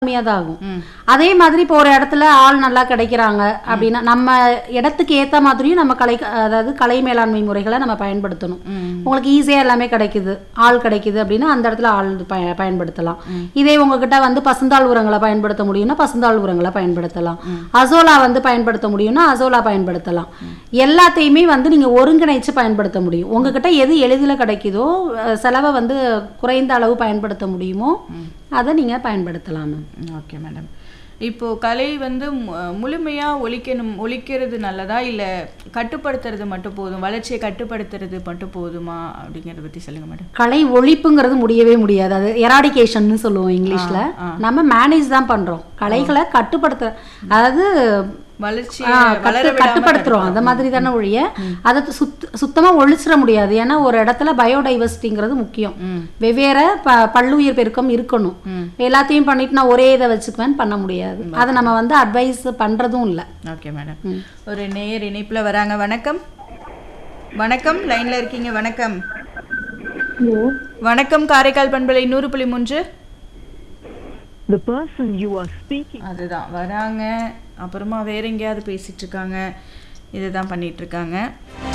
கம்மியாக தான் ஆகும். அதே மாதிரி இப்போ ஒரு இடத்துல ஆள் நல்லா கிடைக்கிறாங்க அப்படின்னா நம்ம இடத்துக்கு ஏற்ற மாதிரியும் நம்ம அதாவது கலை மேலாண்மை முறைகளை நம்ம பயன்படுத்தணும். உங்களுக்கு ஈஸியாக எல்லாமே கிடைக்குது, ஆள் கிடைக்குது அப்படின்னா அந்த இடத்துல ஆள் பயன்படுத்தலாம். இதே உங்ககிட்ட வந்து பசுந்தாள் உரங்களை பயன்படுத்த முடியும்னா பசுந்தாள் உரங்களை பயன்படுத்தலாம். அசோலா வந்து பயன்படுத்த முடியும்னா அசோலா பயன்படுத்தலாம். எல்லாத்தையுமே வந்து நீங்கள் ஒருங்கிணைச்சு பயன்படுத்த முடியும். உங்ககிட்ட எது எளிதில் கிடைக்குதோ, செலவை வந்து குறைந்த அளவு பயன்படுத்த முடியுமோ அதை நீங்கள் பயன்படுத்தலாம். Okay madam. இப்போது கலை வந்து முழுமையாக ஒழிக்கிறது நல்லதா இல்லை கட்டுப்படுத்துறது மட்டும் போதும், வளர்ச்சியை கட்டுப்படுத்துறது மட்டும் போதுமா அப்படிங்கிறத பற்றி சொல்லுங்கள் மேடம். கலை ஒழிப்புங்கிறது முடியவே முடியாது. அது எராடிகேஷன்னு சொல்லுவோம் இங்கிலீஷில். நம்ம மேனேஜ் தான் பண்ணுறோம். கலைகளை கட்டுப்படுத்த, அதாவது வளர்ச்சி கட்டுப்படுத்துறோம் அந்த மாதிரி தானே ஒழிய அதை சுத்தமாக ஒழிச்சிட முடியாது. ஏன்னா ஒரு இடத்துல பயோடைவர்சிட்டிங்கிறது முக்கியம். வெவ்வேறு பல்லுயிர் பெருக்கம் இருக்கணும். எல்லாத்தையும் பண்ணிட்டு நான் ஒரே இதை வச்சுக்குவேன் பண்ண முடியாது. அதை நம்ம வந்து அட்வைஸ் பண்றதும் இல்லை. Okay madam. ஒரு நேயர் இணைப்புல வராங்க. வணக்கம். வணக்கம், லைன்ல இருக்கீங்க. வணக்கம். வணக்கம், காரைக்கால் பண்பலை 100.3. The person you are speaking. அதுதான் வராங்க, அப்புறமா வேற எங்கேயாவது பேசிட்டு இருக்காங்க, இதுதான் பண்ணிட்டு இருக்காங்க.